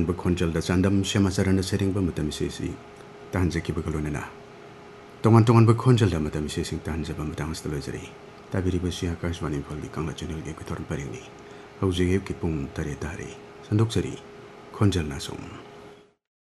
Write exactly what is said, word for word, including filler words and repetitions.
Khonjal da Chandam Shamasaran setting Bamatam Sisi, Tanzaki Bakalonana. Tongan Tongan Bakonjal da Matam Sising Tanzabam Tangstalazari, Tabiri Basia Kashwan in Poli Kanga Channel Equator Parini, Hosea Kipum Tare Tare, Sandoksari, Khonjal Nasum.